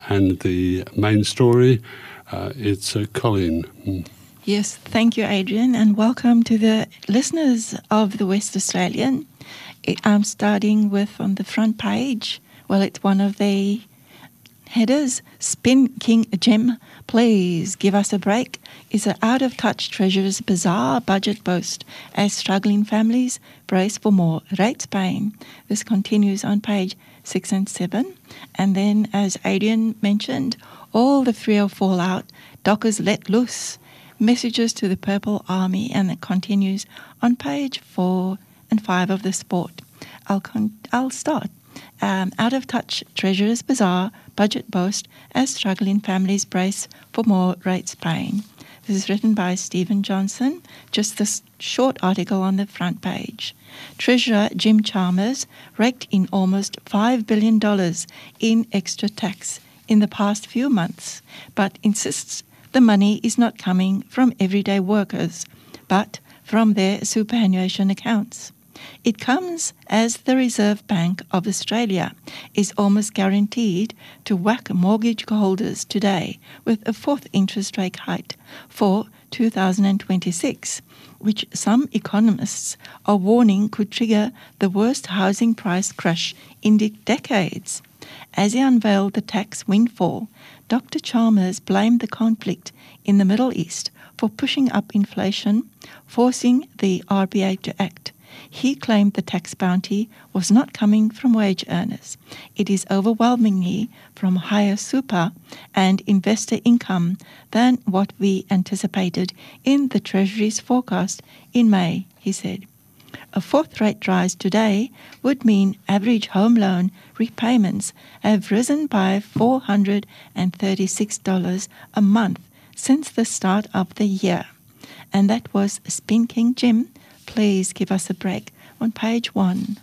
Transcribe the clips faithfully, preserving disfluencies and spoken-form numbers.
And the main story, uh, it's uh, Colleen. Mm. Yes, thank you, Adrian, and welcome to the listeners of the West Australian. I'm starting with on the front page. Well, it's one of the headers. Spin King Jim, please give us a break, is an out-of-touch Treasurer's bizarre budget boast as struggling families brace for more rates pain. This continues on page six and seven. And then, as Adrian mentioned, all the three oh fallout, dockers let loose. Messages to the Purple Army, and it continues on page four and five of the Sport. I'll con- I'll start. Um, out of touch, Treasurer's bizarre budget boast as struggling families brace for more rates pain. This is written by Stephen Johnson. Just this short article on the front page. Treasurer Jim Chalmers raked in almost five billion dollars in extra tax in the past few months, but insists the money is not coming from everyday workers, but from their superannuation accounts. It comes as the Reserve Bank of Australia is almost guaranteed to whack mortgage holders today with a fourth interest rate hike for two thousand twenty-six, which some economists are warning could trigger the worst housing price crash in de- decades. As he unveiled the tax windfall, Doctor Chalmers blamed the conflict in the Middle East for pushing up inflation, forcing the R B A to act. He claimed the tax bounty was not coming from wage earners. It is overwhelmingly from higher super and investor income than what we anticipated in the Treasury's forecast in May, he said. A fourth rate rise today would mean average home loan repayments have risen by four hundred thirty-six dollars a month since the start of the year. And that was Spin King Jim. Please give us a break on page one.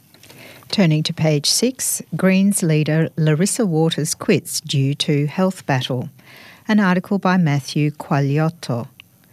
Turning to page six, Greens leader Larissa Waters quits due to health battle. An article by Matthew Quagliotto.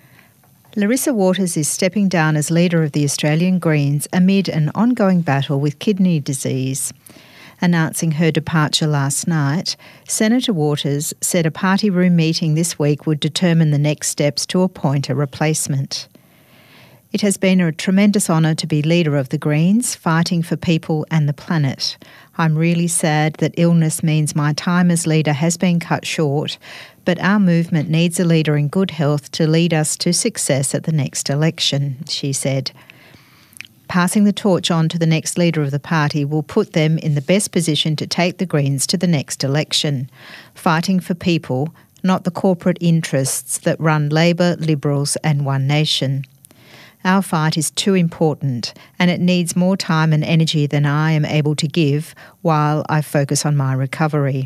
Larissa Waters is stepping down as leader of the Australian Greens amid an ongoing battle with kidney disease. Announcing her departure last night, Senator Waters said a party room meeting this week would determine the next steps to appoint a replacement. It has been a tremendous honour to be leader of the Greens, fighting for people and the planet. I'm really sad that illness means my time as leader has been cut short, but our movement needs a leader in good health to lead us to success at the next election, she said. Passing the torch on to the next leader of the party will put them in the best position to take the Greens to the next election, fighting for people, not the corporate interests that run Labor, Liberals and One Nation. Our fight is too important and it needs more time and energy than I am able to give while I focus on my recovery.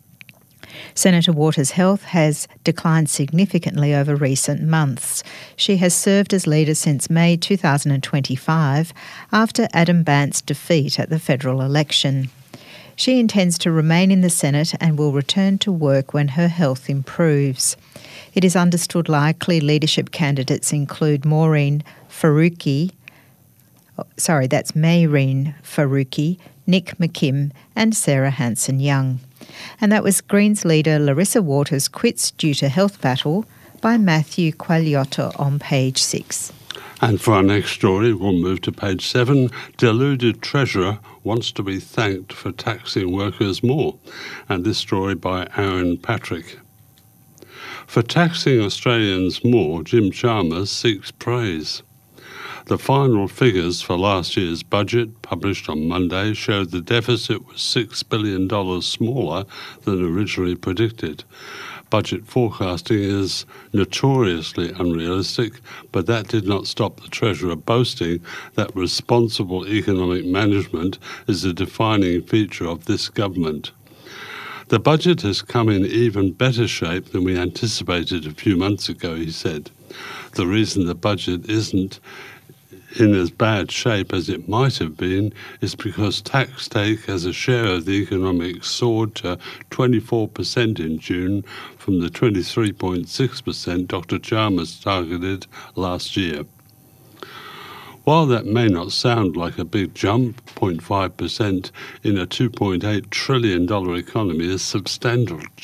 Senator Waters' health has declined significantly over recent months. She has served as leader since May two thousand twenty-five after Adam Bandt's defeat at the federal election. She intends to remain in the Senate and will return to work when her health improves. It is understood likely leadership candidates include Maureen Faruqi, sorry, that's Mayreen Faruqi, Nick McKim and Sarah Hanson-Young. And that was Greens leader Larissa Waters quits due to health battle by Matthew Quagliotto on page six. And for our next story, we'll move to page seven. Deluded Treasurer wants to be thanked for taxing workers more. And this story by Aaron Patrick. For taxing Australians more, Jim Chalmers seeks praise. The final figures for last year's budget, published on Monday, showed the deficit was six billion dollars smaller than originally predicted. Budget forecasting is notoriously unrealistic, but that did not stop the Treasurer boasting that responsible economic management is a defining feature of this government. The budget has come in even better shape than we anticipated a few months ago, he said. The reason the budget isn't in as bad shape as it might have been is because tax take as a share of the economic soared to twenty-four percent in June from the twenty-three point six percent Doctor Chalmers targeted last year. While that may not sound like a big jump, zero point five percent in a two point eight trillion dollars economy is substantial